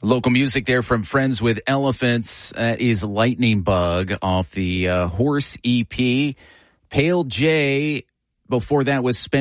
Local music there from Friends with Elephants. That is Lightning Bug off the Horse EP. Pale J, before that was Spend